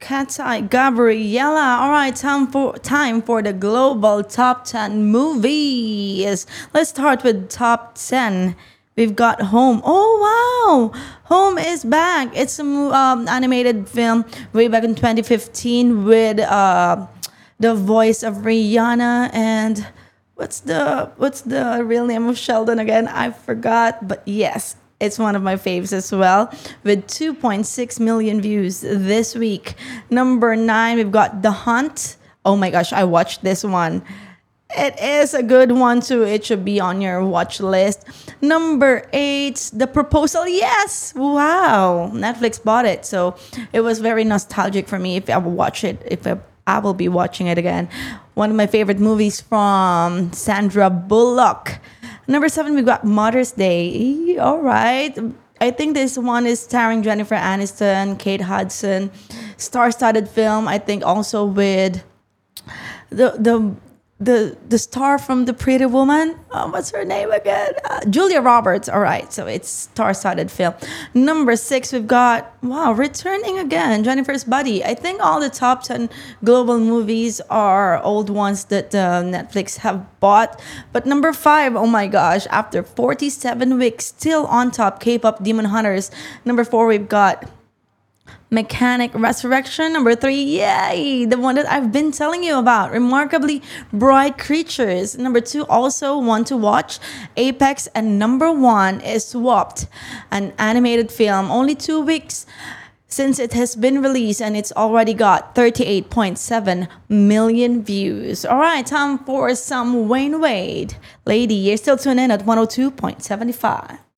Katai Gabriella. All right, time for the global top 10 movies. Let's start with top 10. We've got Home. Oh wow, Home is back. It's a animated film way back in 2015 with the voice of Rihanna and what's the real name of Sheldon again? I forgot, but yes, it's one of my faves as well, with 2.6 million views this week. Number 9, we've got The Hunt. Oh my gosh, I watched this one. It is a good one too. It should be on your watch list. Number 8, The Proposal. Yes! Wow. Netflix bought it. So it was very nostalgic for me if I will watch it, I will be watching it again. One of my favorite movies from Sandra Bullock. Number 7, we've got Mother's Day. All right. I think this one is starring Jennifer Aniston, Kate Hudson. Star-studded film. I think also with the the star from the Pretty Woman. What's her name again? Julia Roberts. All right, so it's star-studded film. Number 6, we've got returning again, Jennifer's Body. I think all the top 10 global movies are old ones that Netflix have bought. But number 5, oh my gosh, after 47 weeks, still on top, K-pop Demon Hunters. Number 4, we've got Mechanic Resurrection. Number 3, yay, the one that I've been telling you about, Remarkably Bright Creatures. Number 2, also one to watch, Apex. And number 1 is Swapped, an animated film. Only 2 weeks since it has been released and it's already got 38.7 million views. All right, time for some Wayne Wade. Lady, you're still tuned in at 102.75.